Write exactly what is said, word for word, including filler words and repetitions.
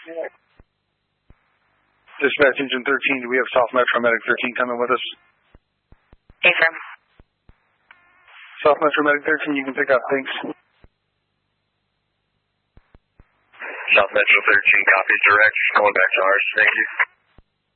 Dispatch Engine thirteen, do we have South Metro Medic thirteen coming with us? Affirm. South Metro Medic thirteen, you can pick up, thanks. South Metro thirteen, copies direct, going back to ours, thank you.